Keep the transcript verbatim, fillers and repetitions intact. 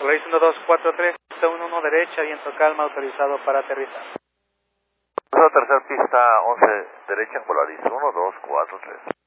Polaris uno dos cuatro tres, uno uno derecha, viento calma, autorizado para aterrizar. Tercer pista once derecha en Polaris uno dos cuatro tres.